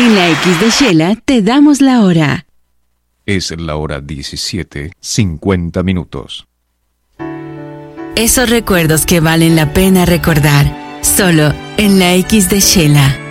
En la X de Shela te damos la hora. Es la hora 17:50. Esos recuerdos que valen la pena recordar, solo en la X de Shela.